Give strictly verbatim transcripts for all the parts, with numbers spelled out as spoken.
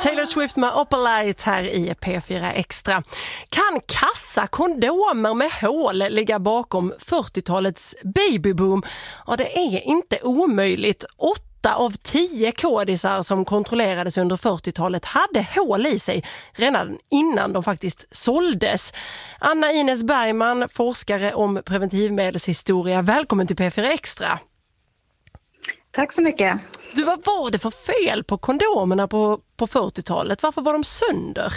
Taylor Swift med Opalite här i P fyra Extra. Kan kassa kondomer med hål ligga bakom fyrtiotalets babyboom? Ja, det är inte omöjligt. Åtta av tio kodisar som kontrollerades under fyrtiotalet hade hål i sig redan innan de faktiskt såldes. Anna Ines Bergman, forskare om preventivmedelshistoria. Välkommen till P fyra Extra. Tack så mycket. Du, vad var det för fel på kondomerna på, på fyrtiotalet? Varför var de sönder?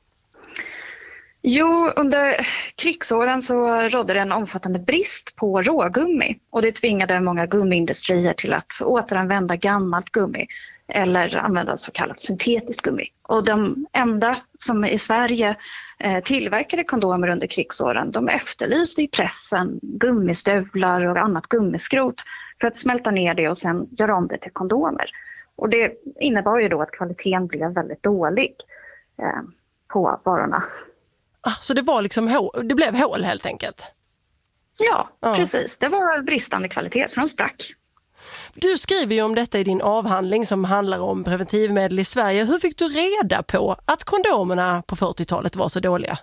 Jo, under krigsåren så rådde det en omfattande brist på rågummi och det tvingade många gummiindustrier till att återanvända gammalt gummi eller använda så kallat syntetiskt gummi. Och de enda som i Sverige eh, tillverkade kondomer under krigsåren, de efterlyste i pressen gummistövlar och annat gummiskrot för att smälta ner det och sen göra om det till kondomer. Och det innebar ju då att kvaliteten blev väldigt dålig eh, på varorna. Ah, så det var liksom hål, det blev hål helt enkelt? Ja, ja, precis. Det var bristande kvalitet så de sprack. Du skriver ju om detta i din avhandling som handlar om preventivmedel i Sverige. Hur fick du reda på att kondomerna på fyrtiotalet var så dåliga?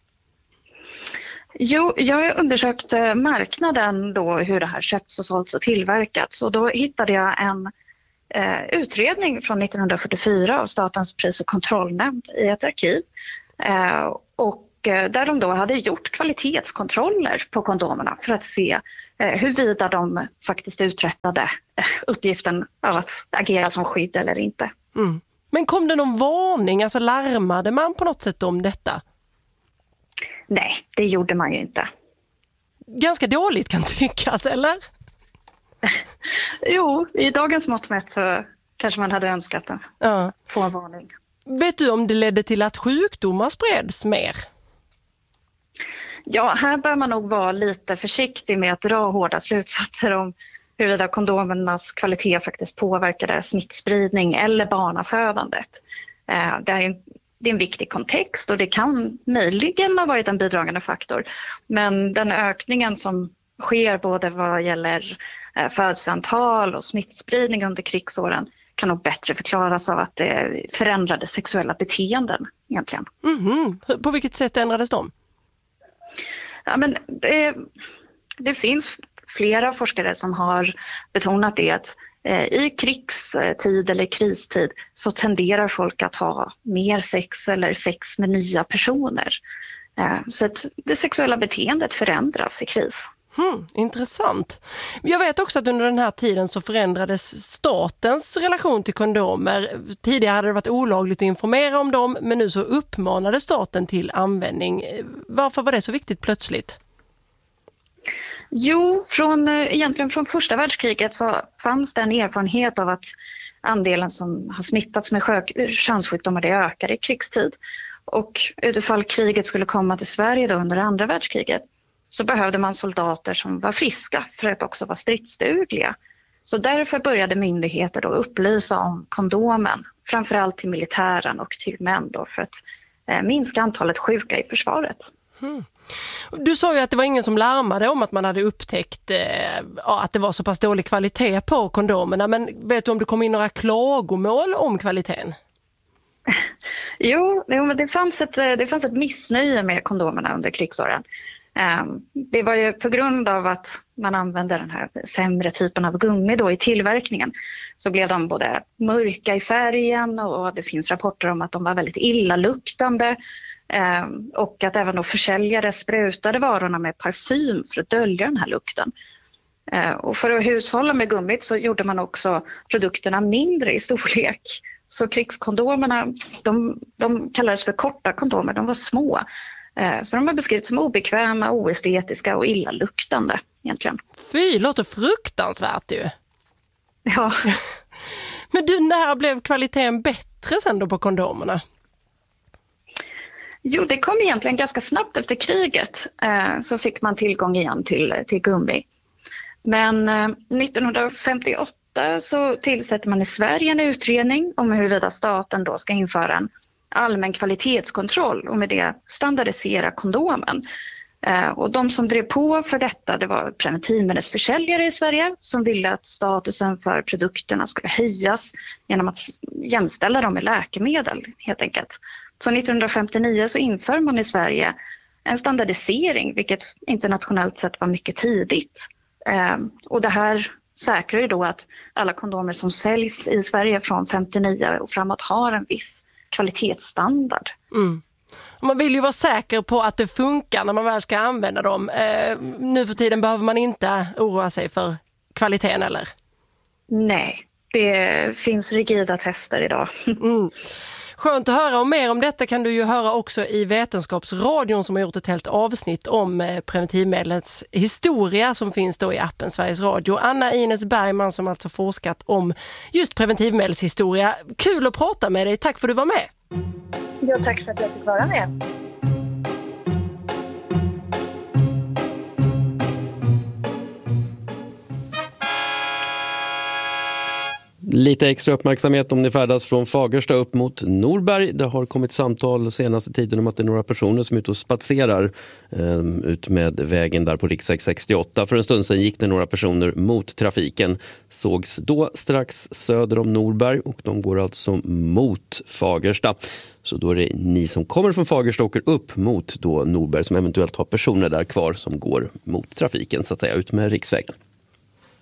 Jo, jag har undersökt marknaden då, hur det här köpts och sålts och tillverkats. Och då hittade jag en eh, utredning från nittonhundrafyrtiofyra av Statens pris- och kontrollnämnd i ett arkiv. Eh, och eh, där de då hade gjort kvalitetskontroller på kondomerna för att se eh, huruvida de faktiskt uträttade eh, uppgiften av att agera som skydd eller inte. Mm. Men kom det någon varning, alltså larmade man på något sätt om detta? Nej, det gjorde man ju inte. Ganska dåligt kan tyckas, eller? Jo, i dagens mått mätt så kanske man hade önskat att ja. få en varning. Vet du om det ledde till att sjukdomar spreds mer? Ja, här bör man nog vara lite försiktig med att dra hårda slutsatser om huruvida kondomernas kvalitet faktiskt påverkade smittspridning eller barnafödandet. Det är en Det är en viktig kontext och det kan möjligen ha varit en bidragande faktor. Men den ökningen som sker både vad gäller födelseantal och smittspridning under krigsåren kan nog bättre förklaras av att det förändrade sexuella beteenden egentligen. Mm-hmm. På vilket sätt ändrades de? Ja, men det, det finns flera forskare som har betonat det att i krigstid eller kristid så tenderar folk att ha mer sex eller sex med nya personer. Så att det sexuella beteendet förändras i kris. Hmm, intressant. Jag vet också att under den här tiden så förändrades statens relation till kondomer. Tidigare hade det varit olagligt att informera om dem, men nu så uppmanade staten till användning. Varför var det så viktigt plötsligt? Jo, från, egentligen från första världskriget så fanns det en erfarenhet av att andelen som har smittats med sjö- könssjukdomar det ökar i krigstid. Och utifall kriget skulle komma till Sverige då under andra världskriget så behövde man soldater som var friska för att också vara stridsdugliga. Så därför började myndigheter då upplysa om kondomen, framförallt till militären och till män då för att eh, minska antalet sjuka i försvaret. Mm. Du sa ju att det var ingen som larmade om att man hade upptäckt eh, att det var så pass dålig kvalitet på kondomerna. Men vet du om det kom in några klagomål om kvaliteten? Jo, det fanns ett, det fanns ett missnöje med kondomerna under krigsåren. Det var ju på grund av att man använde den här sämre typen av gummi då i tillverkningen så blev de både mörka i färgen och det finns rapporter om att de var väldigt illaluktande. Och att även då försäljare sprutade varorna med parfym för att dölja den här lukten. Och för att hushålla med gummit så gjorde man också produkterna mindre i storlek. Så krigskondomerna, de, de kallades för korta kondomer, de var små. Så de har beskrivits som obekväma, oestetiska och illaluktande egentligen. Fy, låter fruktansvärt ju. Ja. Men du, när blev kvaliteten bättre sen då på kondomerna? Jo, det kom egentligen ganska snabbt efter kriget eh, så fick man tillgång igen till, till gummi. Men eh, nittonhundrafemtioåtta så tillsätter man i Sverige en utredning om huruvida staten då ska införa en allmän kvalitetskontroll och med det standardisera kondomen. Och de som drev på för detta, det var preventivmedelsförsäljare i Sverige som ville att statusen för produkterna skulle höjas genom att jämställa dem med läkemedel helt enkelt. Så nittonhundrafemtionio så inför man i Sverige en standardisering, vilket internationellt sett var mycket tidigt. Och det här säkrar ju då att alla kondomer som säljs i Sverige från femtionio och framåt har en viss kvalitetsstandard. Mm. Man vill ju vara säker på att det funkar när man väl ska använda dem. Eh, nu för tiden behöver man inte oroa sig för kvaliteten, eller? Nej, det finns rigida tester idag. Mm. Skönt att höra, och mer om detta kan du ju höra också i Vetenskapsradion som har gjort ett helt avsnitt om preventivmedlets historia som finns då i appen Sveriges Radio. Anna Ines Bergman som alltså forskat om just preventivmedelshistoria. Kul att prata med dig, tack för att du var med. Ja, tack för att jag fick vara med. Lite extra uppmärksamhet om ni färdas från Fagersta upp mot Norberg. Det har kommit samtal senaste tiden om att det är några personer som är ute och spatserar eh, ut med vägen där på riksväg sextioåtta. För en stund sedan gick det några personer mot trafiken. Sågs då strax söder om Norberg och de går alltså mot Fagersta. Så då är det ni som kommer från Fagersta och åker upp mot då Norberg som eventuellt har personer där kvar som går mot trafiken så att säga ut med riksvägen.